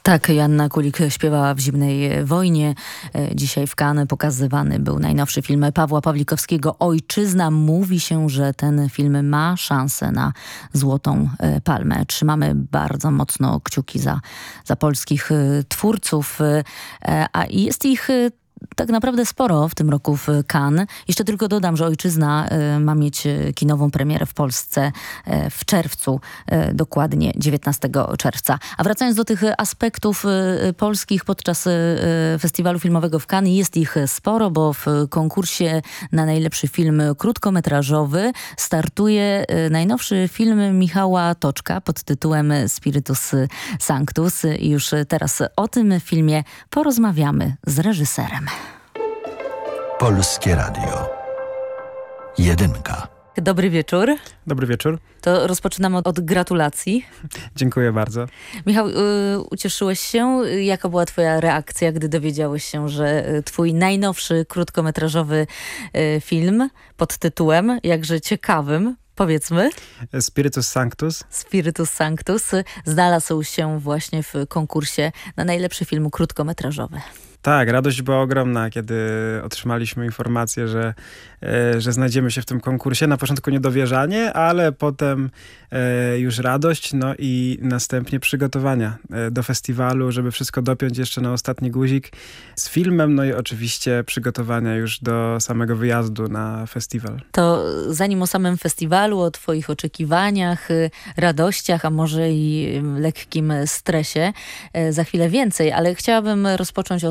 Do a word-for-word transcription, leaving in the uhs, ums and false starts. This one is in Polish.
Tak, Joanna Kulik śpiewała w Zimnej wojnie. Dzisiaj w Cannes pokazywany był najnowszy film Pawła Pawlikowskiego Ojczyzna. Mówi się, że ten film ma szansę na Złotą Palmę. Trzymamy bardzo mocno kciuki za, za polskich twórców, a jest ich tak naprawdę sporo w tym roku w Cannes. Jeszcze tylko dodam, że Ojczyzna y, ma mieć kinową premierę w Polsce y, w czerwcu, y, dokładnie dziewiętnastego czerwca. A wracając do tych aspektów y, polskich podczas y, festiwalu filmowego w Cannes, jest ich sporo, bo w konkursie na najlepszy film krótkometrażowy startuje y, najnowszy film Michała Toczka pod tytułem Spiritus Sanctus. I już teraz o tym filmie porozmawiamy z reżyserem. Polskie Radio. Jedynka. Dobry wieczór. Dobry wieczór. To rozpoczynamy od, od gratulacji. Dziękuję bardzo. Michał, y, ucieszyłeś się? Jaka była twoja reakcja, gdy dowiedziałeś się, że twój najnowszy krótkometrażowy y, film pod tytułem, jakże ciekawym, powiedzmy, Spiritus Sanctus. Spiritus Sanctus znalazł się właśnie w konkursie na najlepszy film krótkometrażowy. Tak, radość była ogromna, kiedy otrzymaliśmy informację, że, e, że znajdziemy się w tym konkursie. Na początku niedowierzanie, ale potem e, już radość, no i następnie przygotowania e, do festiwalu, żeby wszystko dopiąć jeszcze na ostatni guzik z filmem, no i oczywiście przygotowania już do samego wyjazdu na festiwal. To zanim o samym festiwalu, o twoich oczekiwaniach, radościach, a może i lekkim stresie, e, za chwilę więcej, ale chciałabym rozpocząć od